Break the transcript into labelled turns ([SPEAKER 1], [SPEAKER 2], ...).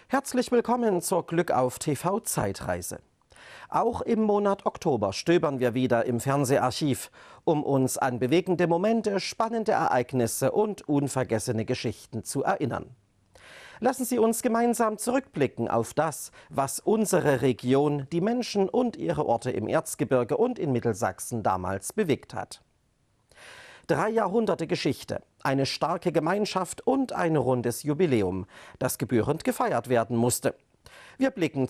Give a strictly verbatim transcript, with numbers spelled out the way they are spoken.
[SPEAKER 1] Herzlich willkommen zur Glück auf T V Zeitreise. Auch im Monat Oktober stöbern wir wieder im Fernseharchiv, um uns an bewegende Momente, spannende Ereignisse und unvergessene Geschichten zu erinnern. Lassen Sie uns gemeinsam zurückblicken auf das, was unsere Region, die Menschen und ihre Orte im Erzgebirge und in Mittelsachsen damals bewegt hat. Drei Jahrhunderte Geschichte, eine starke Gemeinschaft und ein rundes Jubiläum, das gebührend gefeiert werden musste. Wir blicken